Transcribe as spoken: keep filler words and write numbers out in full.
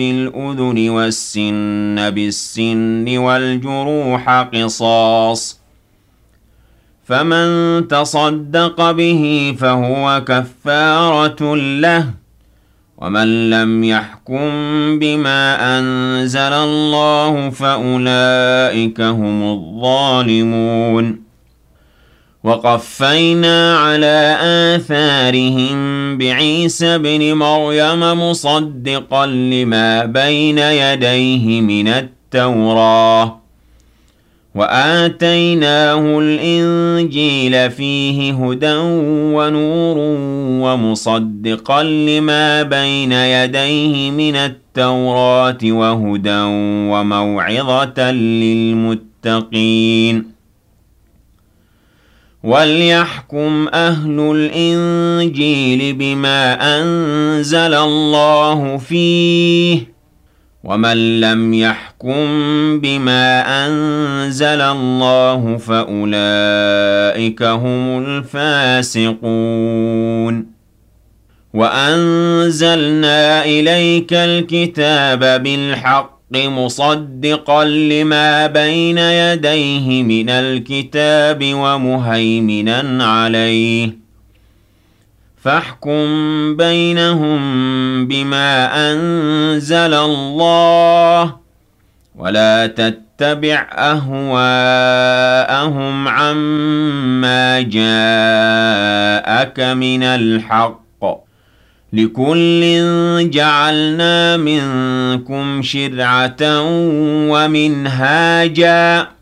بالأذن والسن بالسن والجروح قصاص، فمن تصدق به فهو كفارة له، ومن لم يحكم بما أنزل الله فأولئك هم الظالمون. وقفينا على آثارهم بعيسى ابن مريم مصدقا لما بين يديه من التوراة، وآتيناه الإنجيل فيه هدى ونور ومصدقا لما بين يديه من التوراة وهدى وموعظة للمتقين. وليحكم أهل الإنجيل بما أنزل الله فيه، ومن لم يحكم بما أنزل الله فأولئك هم الفاسقون. وأنزلنا إليك الكتاب بالحق مصدقا لما بين يديه من الكتاب ومهيمنا عليه، فاحكم بينهم بما أنزل الله، ولا تتبع أهواءهم عما جاءك من الحق، لكل جعلنا منكم شرعة ومنهاجا